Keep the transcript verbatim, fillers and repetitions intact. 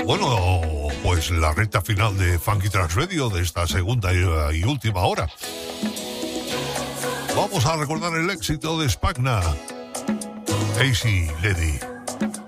Bueno, pues la recta final de Funky Tracks Radio de esta segunda y, y última hora. Vamos a recordar el éxito de Spagna, Easy Lady.